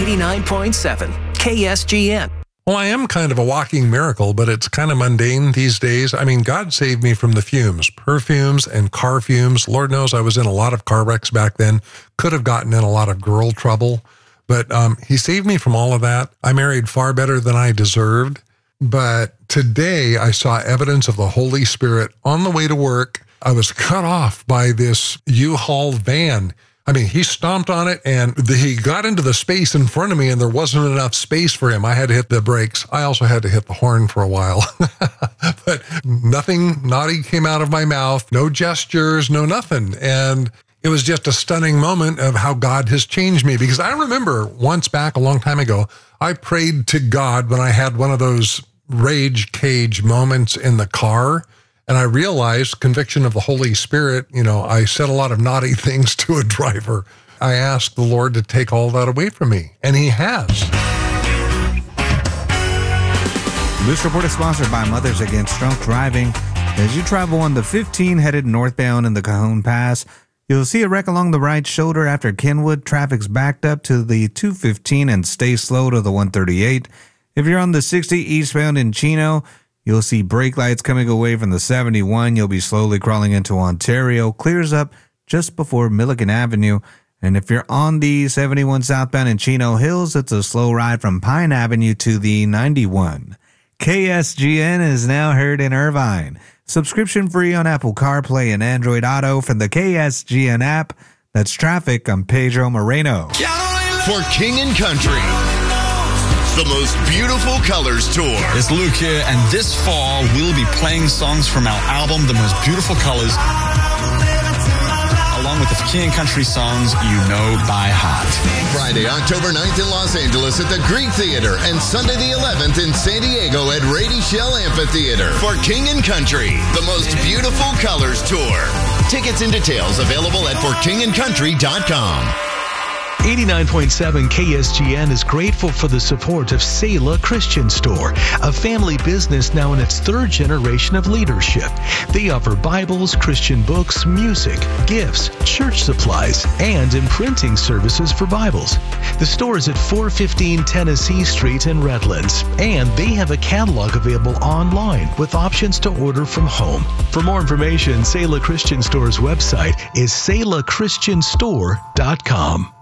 89.7 KSGN. Well, I am kind of a walking miracle, but it's kind of mundane these days. I mean, God saved me from the fumes, perfumes and car fumes. Lord knows I was in a lot of car wrecks back then, could have gotten in a lot of girl trouble, but he saved me from all of that. I married far better than I deserved, but today I saw evidence of the Holy Spirit on the way to work. I was cut off by this U-Haul van. I mean, he stomped on it and he got into the space in front of me and there wasn't enough space for him. I had to hit the brakes. I also had to hit the horn for a while, but nothing naughty came out of my mouth, no gestures, no nothing. And it was just a stunning moment of how God has changed me, because I remember once back a long time ago, I prayed to God when I had one of those rage cage moments in the car. And I realized, conviction of the Holy Spirit, I said a lot of naughty things to a driver. I asked the Lord to take all that away from me, and he has. This report is sponsored by Mothers Against Drunk Driving. As you travel on the 15 headed northbound in the Cajon Pass, you'll see a wreck along the right shoulder after Kenwood. Traffic's backed up to the 215 and stay slow to the 138. If you're on the 60 eastbound in Chino, you'll see brake lights coming away from the 71. You'll be slowly crawling into Ontario. Clears up just before Milligan Avenue. And if you're on the 71 southbound in Chino Hills, it's a slow ride from Pine Avenue to the 91. KSGN is now heard in Irvine. Subscription free on Apple CarPlay and Android Auto from the KSGN app. That's traffic. I'm Pedro Moreno. For King and Country, the most beautiful colors tour. It's Luke here, and this fall we'll be playing songs from our album, The Most Beautiful Colors, along with the King and Country songs you know by heart. Friday, October 9th in Los Angeles at the Greek Theater, and Sunday the 11th in San Diego at Rady Shell Amphitheater. For King and Country, The Most Beautiful Colors tour. Tickets and details available at forkingandcountry.com. 89.7 KSGN is grateful for the support of Selah Christian Store, a family business now in its third generation of leadership. They offer Bibles, Christian books, music, gifts, church supplies, and imprinting services for Bibles. The store is at 415 Tennessee Street in Redlands, and they have a catalog available online with options to order from home. For more information, Selah Christian Store's website is selahchristianstore.com.